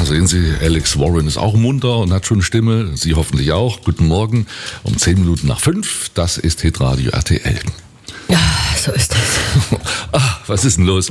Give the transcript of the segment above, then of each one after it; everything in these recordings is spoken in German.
sehen Sie, Alex Warren ist auch munter und hat schon eine Stimme. Sie hoffentlich auch. Guten Morgen um 5:10. Das ist Hitradio RTL. Ja, so ist das. Ach, was ist denn los?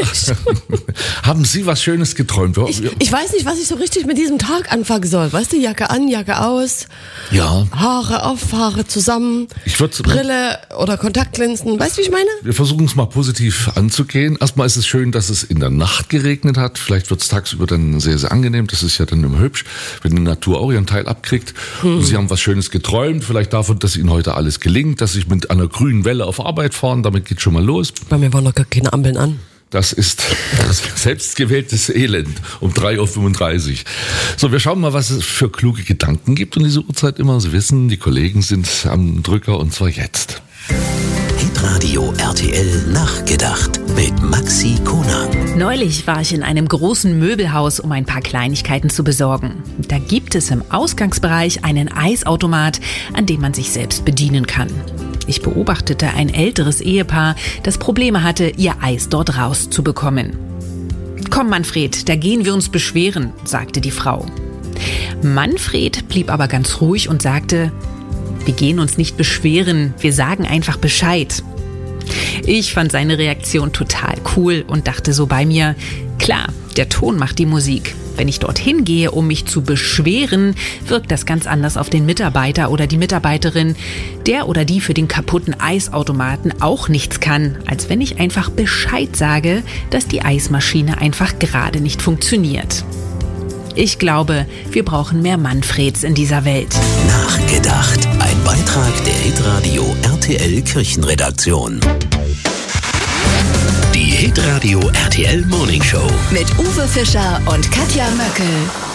Haben Sie was Schönes geträumt? Ich weiß nicht, was ich so richtig mit diesem Tag anfangen soll. Weißt du, Jacke an, Jacke aus. Ja. Haare auf, Haare zusammen. Brille oder Kontaktlinsen. Weißt du, wie ich meine? Wir versuchen es mal positiv anzugehen. Erstmal ist es schön, dass es in der Nacht geregnet hat. Vielleicht wird es tagsüber dann sehr, sehr angenehm. Das ist ja dann immer hübsch, wenn die Natur auch ihren Teil abkriegt. Und Sie haben was Schönes geträumt. Vielleicht davon, dass Ihnen heute alles gelingt, dass Sie mit einer grünen Welle auf Arbeit fahren. Damit geht schon mal los. Bei mir waren noch gar keine Ampeln an. Das ist selbstgewähltes Elend um 3:35 Uhr. So, wir schauen mal, was es für kluge Gedanken gibt um diese Uhrzeit immer. Sie wissen, die Kollegen sind am Drücker und zwar jetzt. Hitradio RTL nachgedacht mit Maxi Konang. Neulich war ich in einem großen Möbelhaus, um ein paar Kleinigkeiten zu besorgen. Da gibt es im Ausgangsbereich einen Eisautomat, an dem man sich selbst bedienen kann. Ich beobachtete ein älteres Ehepaar, das Probleme hatte, ihr Eis dort rauszubekommen. »Komm, Manfred, da gehen wir uns beschweren«, sagte die Frau. Manfred blieb aber ganz ruhig und sagte: »Wir gehen uns nicht beschweren, wir sagen einfach Bescheid.« Ich fand seine Reaktion total cool und dachte so bei mir: Klar, der Ton macht die Musik. Wenn ich dorthin gehe, um mich zu beschweren, wirkt das ganz anders auf den Mitarbeiter oder die Mitarbeiterin, der oder die für den kaputten Eisautomaten auch nichts kann, als wenn ich einfach Bescheid sage, dass die Eismaschine einfach gerade nicht funktioniert. Ich glaube, wir brauchen mehr Manfreds in dieser Welt. Nachgedacht. Ein Beitrag der Hitradio RTL Kirchenredaktion. Die Hitradio RTL Morning Show mit Uwe Fischer und Katja Möckel.